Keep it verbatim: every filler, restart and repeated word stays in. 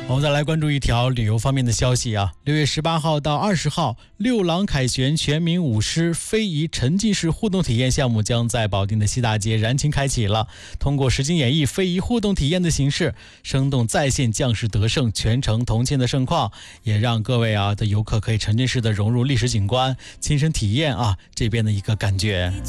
我们再来关注一条旅游方面的消息啊，六月十八号到二十号，六郎凯旋全民舞狮非遗沉浸式互动体验项目将在保定的西大街燃情开启了。通过实景演绎非遗互动体验的形式，生动再现将士得胜、全城同庆的盛况，也让各位啊的游客可以沉浸式的融入历史景观，亲身体验啊这边的一个感觉。